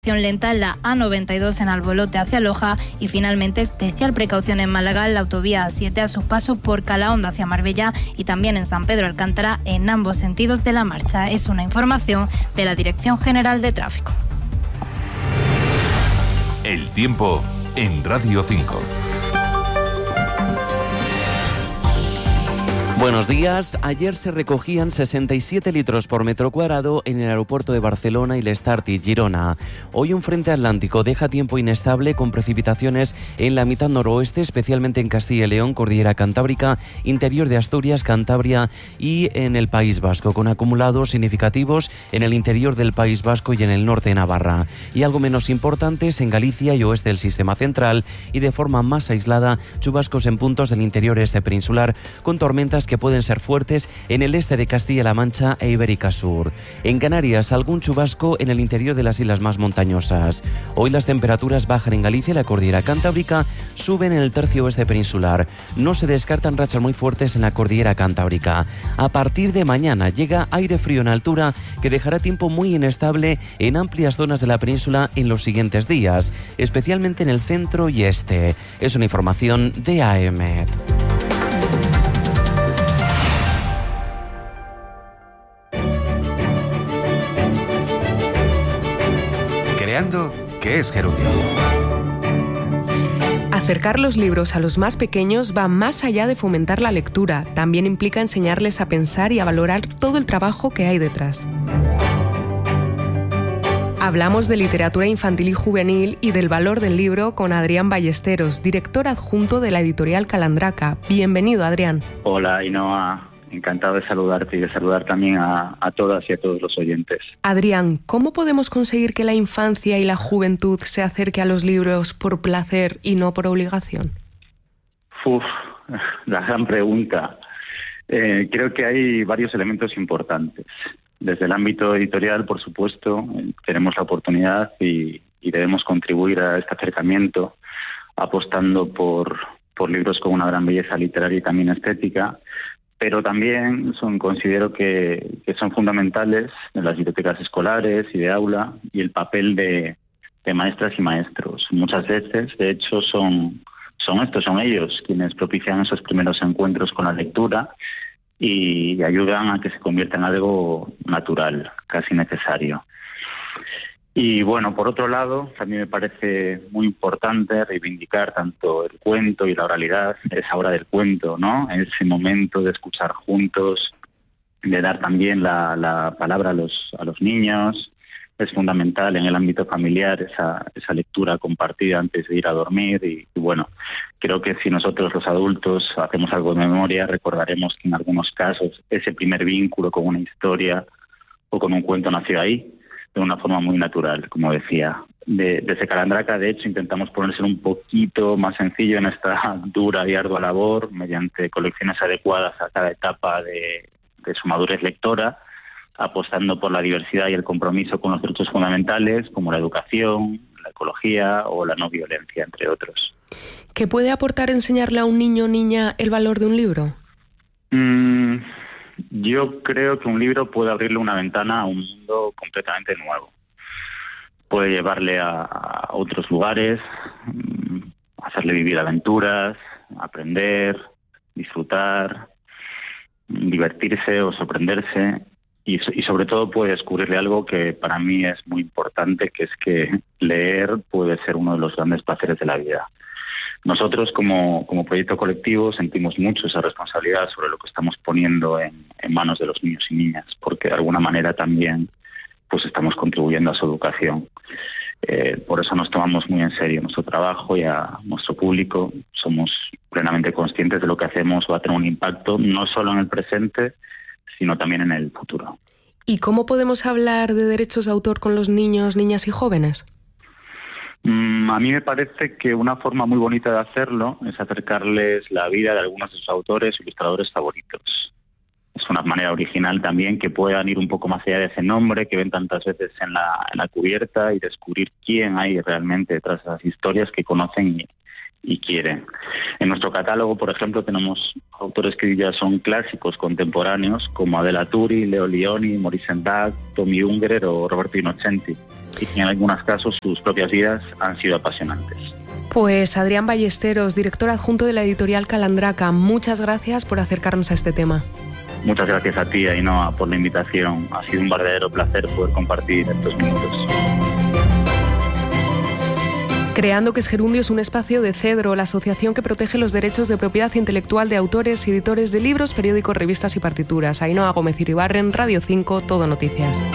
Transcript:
Lenta en la A92 en Albolote hacia Loja y finalmente especial precaución en Málaga en la autovía A7 a su paso por Calahonda hacia Marbella y también en San Pedro Alcántara en ambos sentidos de la marcha. Es una información de la Dirección General de Tráfico. El tiempo en Radio 5. Buenos días. Ayer se recogían 67 litros por metro cuadrado en el aeropuerto de Barcelona y l'Estart y Girona. Hoy un frente atlántico deja tiempo inestable con precipitaciones en la mitad noroeste, especialmente en Castilla y León, Cordillera Cantábrica, interior de Asturias, Cantabria y en el País Vasco, con acumulados significativos en el interior del País Vasco y en el norte de Navarra. Y algo menos importantes en Galicia y oeste del sistema central y de forma más aislada, chubascos en puntos del interior este peninsular con tormentas que pueden ser fuertes en el este de Castilla-La Mancha e Ibérica Sur. En Canarias, algún chubasco en el interior de las islas más montañosas. Hoy las temperaturas bajan en Galicia y la Cordillera Cantábrica, suben en el tercio oeste peninsular. No se descartan rachas muy fuertes en la Cordillera Cantábrica. A partir de mañana llega aire frío en altura que dejará tiempo muy inestable en amplias zonas de la península en los siguientes días, especialmente en el centro y este. Es una información de AEMET. ¿Qué es Gerundio? Acercar los libros a los más pequeños va más allá de fomentar la lectura. También implica enseñarles a pensar y a valorar todo el trabajo que hay detrás. Hablamos de literatura infantil y juvenil y del valor del libro con Adrián Ballesteros, director adjunto de la editorial Calandraca. Bienvenido, Adrián. Hola, Ainhoa. Encantado de saludarte y de saludar también a todas y a todos los oyentes. Adrián, ¿cómo podemos conseguir que la infancia y la juventud se acerque a los libros por placer y no por obligación? La gran pregunta. Creo que hay varios elementos importantes. Desde el ámbito editorial, por supuesto, tenemos la oportunidad y debemos contribuir a este acercamiento apostando por libros con una gran belleza literaria y también estética. Pero también considero que son fundamentales en las bibliotecas escolares y de aula y el papel de maestras y maestros. Muchas veces, de hecho, son ellos quienes propician esos primeros encuentros con la lectura y ayudan a que se convierta en algo natural, casi necesario. Y bueno, por otro lado, también me parece muy importante reivindicar tanto el cuento y la oralidad, esa hora del cuento, ¿no? Ese momento de escuchar juntos, de dar también la palabra a los niños. Es fundamental en el ámbito familiar esa lectura compartida antes de ir a dormir y bueno, creo que si nosotros los adultos hacemos algo de memoria, recordaremos que en algunos casos ese primer vínculo con una historia o con un cuento nació ahí, de una forma muy natural, como decía. Desde Calandraca, de hecho, intentamos ponerse un poquito más sencillo en esta dura y ardua labor, mediante colecciones adecuadas a cada etapa de su madurez lectora, apostando por la diversidad y el compromiso con los derechos fundamentales, como la educación, la ecología o la no violencia, entre otros. ¿Qué puede aportar enseñarle a un niño o niña el valor de un libro? Yo creo que un libro puede abrirle una ventana a un mundo completamente nuevo. Puede llevarle a otros lugares, hacerle vivir aventuras, aprender, disfrutar, divertirse o sorprenderse y sobre todo puede descubrirle algo que para mí es muy importante, que es que leer puede ser uno de los grandes placeres de la vida. Nosotros como proyecto colectivo sentimos mucho esa responsabilidad sobre lo que estamos poniendo en manos de los niños y niñas, porque de alguna manera también pues estamos contribuyendo a su educación. Por eso nos tomamos muy en serio nuestro trabajo y a nuestro público. Somos plenamente conscientes de lo que hacemos va a tener un impacto no solo en el presente, sino también en el futuro. ¿Y cómo podemos hablar de derechos de autor con los niños, niñas y jóvenes? A mí me parece que una forma muy bonita de hacerlo es acercarles la vida de algunos de sus autores o ilustradores favoritos. Es una manera original también que puedan ir un poco más allá de ese nombre que ven tantas veces en la cubierta y descubrir quién hay realmente detrás de esas historias que conocen y quieren. En nuestro catálogo, por ejemplo, tenemos autores que ya son clásicos contemporáneos, como Adela Turi, Leo Lionni, Maurice Sendak, Tommy Ungerer o Roberto Innocenti, y que en algunos casos sus propias vidas han sido apasionantes. Pues Adrián Ballesteros, director adjunto de la editorial Calandraca, muchas gracias por acercarnos a este tema. Muchas gracias a ti, Ainhoa, por la invitación. Ha sido un verdadero placer poder compartir estos minutos. Creando, que es Gerundio, es un espacio de CEDRO, la asociación que protege los derechos de propiedad intelectual de autores y editores de libros, periódicos, revistas y partituras. Ainhoa Gómez Iribarren, Radio 5, Todo Noticias.